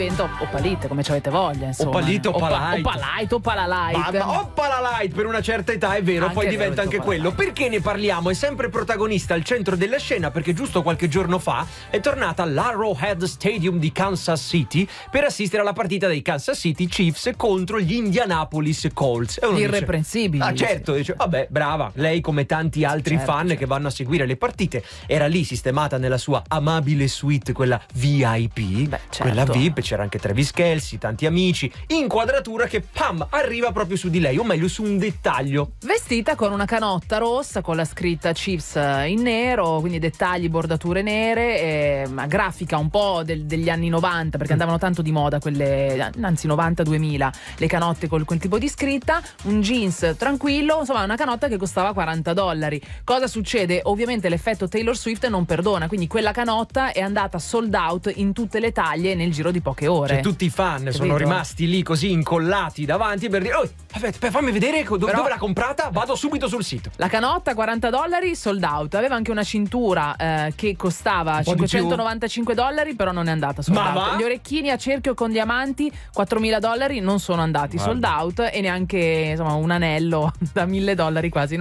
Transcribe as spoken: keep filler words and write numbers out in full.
diventa Oppalit, come ci avete voglia, insomma. Oppalit, Oppalite. Oppalite, Oppalalite. Ma, ma Oppalite per una certa età, è vero, Anche poi vero, diventa anche quello. Perché ne parliamo? È sempre protagonista al centro della scena, perché giusto qualche giorno fa è tornata all'Arrowhead Stadium di Kansas City per assistere alla partita dei Kansas City Chiefs contro gli Indianapolis Colts. E uno dice, irreprensibili. ah certo, dice, vabbè, brava, lei come tanti altri certo, fan certo. che vanno a seguire le partite, era lì sistemata nella sua amabile suite, quella V I P. Beh, certo. Quella V I P, c'era anche Travis Kelce, tanti amici, inquadratura che pam arriva proprio su di lei, o meglio su un dettaglio. Vestita con una canotta rossa con la scritta Chiefs in nero, quindi dettagli, bordature nere, e una grafica un po' del, degli anni novanta, perché andavano tanto di moda quelle, anzi novanta duemila, le canotte con quel tipo di scritta, un jeans tranquillo, insomma una canotta che costava quaranta dollari. Cosa succede? Ovviamente l'effetto Taylor Swift non perdona, quindi quella canotta è andata sold out in tutte le taglie nel giro di poche ore. Cioè tutti i fan Capito? sono rimasti lì così incollati davanti per dire, oh, aspetta, fammi vedere do- Però- dove l'ha comprata, vado subito sul sito. La canotta quaranta dollari sold out, aveva anche una cintura eh, che costava Un po' di cinquecentonovantacinque dollari, però non è andata sold Ma out. va? Gli orecchini a cerchio con diamanti quattromila dollari non sono andati Guarda. sold out, e neanche insomma un anello da mille dollari quasi